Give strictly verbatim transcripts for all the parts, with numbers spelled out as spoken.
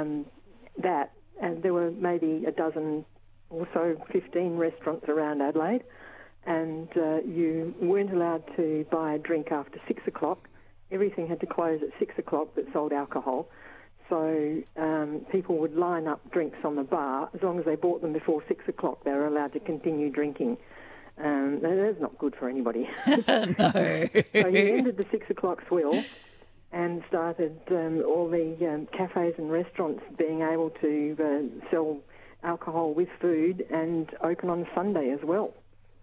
um, that, and there were maybe a dozen or so, fifteen restaurants around Adelaide, and uh, you weren't allowed to buy a drink after six o'clock. Everything had to close at six o'clock that sold alcohol. So um, people would line up drinks on the bar. As long as they bought them before six o'clock, they were allowed to continue drinking. Um, that's not good for anybody. No. So you ended the six o'clock swill and started um, all the um, cafes and restaurants being able to uh, sell alcohol with food and open on Sunday as well.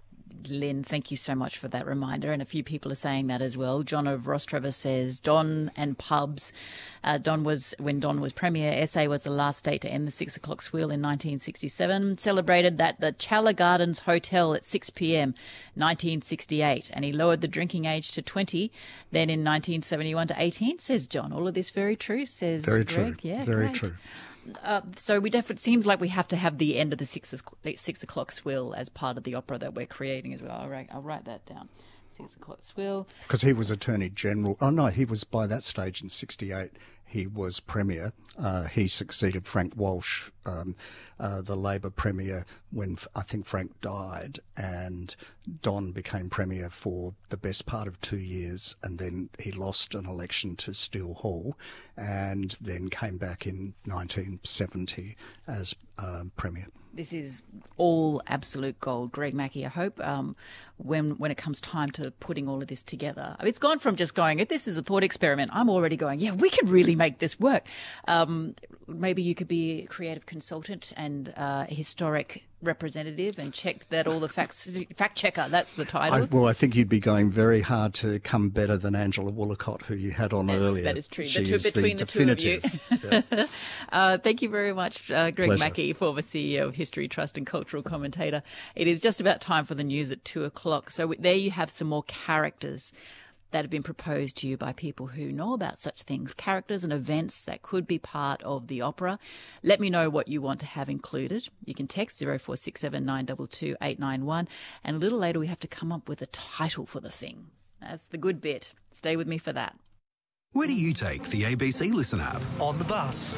Lynn, thank you so much for that reminder. And a few people are saying that as well. John of Rostrevor says Don and pubs. Uh, Don was, when Don was Premier, S A was the last state to end the six o'clock swill in nineteen sixty-seven. Celebrated at the Challa Gardens Hotel at six p.m. nineteen sixty-eight. And he lowered the drinking age to twenty. Then in nineteen seventy-one to eighteen, says John. All of this very true, says Very Greg. true. Yeah, very great. true. Uh, so we definitely, it seems like we have to have the end of the six, six o'clock swill as part of the opera that we're creating as well. I'll write, I'll write that down. Six o'clock swill. Because he was Attorney General. Oh, no, he was by that stage in sixty-eight. He was Premier. Uh, he succeeded Frank Walsh, um, uh, the Labor Premier, when I think Frank died, and Don became Premier for the best part of two years, and then he lost an election to Steele Hall, and then came back in nineteen seventy as um, Premier. This is all absolute gold. Greg Mackey, I hope um, when when it comes time to putting all of this together, it's gone from just going, this is a thought experiment. I'm already going, yeah, we could really make this work. Um, maybe you could be a creative consultant and uh, a historic representative and check that all the facts, fact checker, that's the title. I, well, I think you'd be going very hard to come better than Angela Woolacott, who you had on yes, earlier. That is true. She the two, is between the, the two of definitive. you. Yeah. uh, thank you very much, uh, Greg Pleasure. Mackey, former C E O of History Trust and cultural commentator. It is just about time for the news at two o'clock. So there you have some more characters that have been proposed to you by people who know about such things, characters and events that could be part of the opera. Let me know what you want to have included. You can text zero four six seven nine two two eight nine one, and a little later we have to come up with a title for the thing. That's the good bit. Stay with me for that. Where do you take the A B C Listen app? On the bus.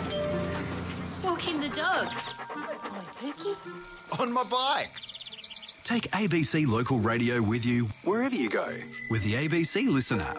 Walking the dog. Good boy, Pookie. On my bike. Take A B C Local Radio with you wherever you go with the A B C Listen app.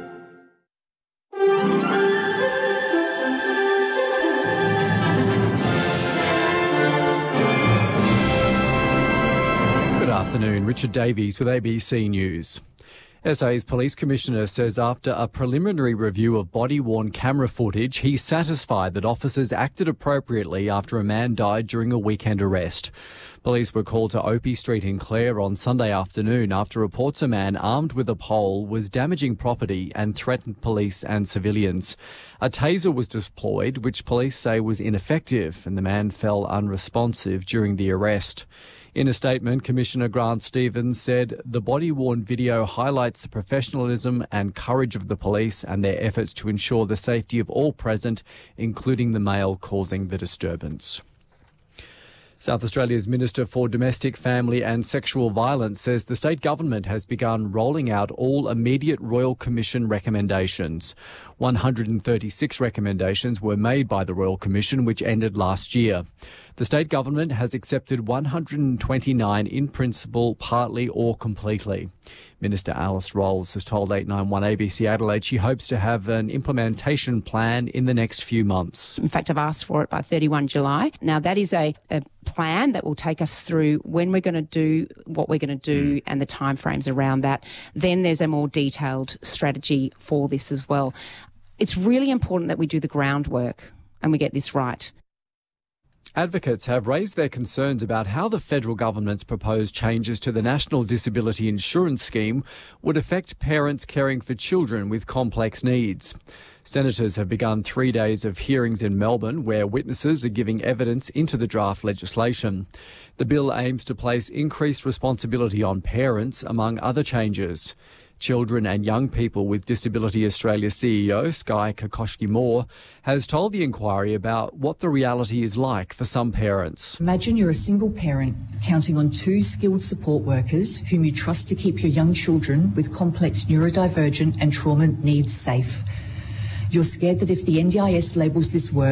Good afternoon, Richard Davies with A B C News. S A's Police Commissioner says after a preliminary review of body-worn camera footage, he's satisfied that officers acted appropriately after a man died during a weekend arrest. Police were called to Opie Street in Clare on Sunday afternoon after reports a man armed with a pole was damaging property and threatened police and civilians. A taser was deployed, which police say was ineffective, and the man fell unresponsive during the arrest. In a statement, Commissioner Grant Stevens said the body-worn video highlights the professionalism and courage of the police and their efforts to ensure the safety of all present, including the male causing the disturbance. South Australia's Minister for Domestic, Family and Sexual Violence says the state government has begun rolling out all immediate Royal Commission recommendations. one hundred thirty-six recommendations were made by the Royal Commission, which ended last year. The state government has accepted one hundred twenty-nine in principle, partly or completely. Minister Alice Rolls has told eight nine one A B C Adelaide she hopes to have an implementation plan in the next few months. In fact, I've asked for it by thirty-first of July. Now, that is a, a plan that will take us through when we're going to do what we're going to do and the timeframes around that. Then there's a more detailed strategy for this as well. It's really important that we do the groundwork and we get this right. Advocates have raised their concerns about how the federal government's proposed changes to the National Disability Insurance Scheme would affect parents caring for children with complex needs. Senators have begun three days of hearings in Melbourne where witnesses are giving evidence into the draft legislation. The bill aims to place increased responsibility on parents, among other changes. Children and Young People with Disability Australia C E O Sky Kokoschky-Moore has told the inquiry about what the reality is like for some parents. Imagine you're a single parent counting on two skilled support workers whom you trust to keep your young children with complex neurodivergent and trauma needs safe. You're scared that if the N D I S labels this work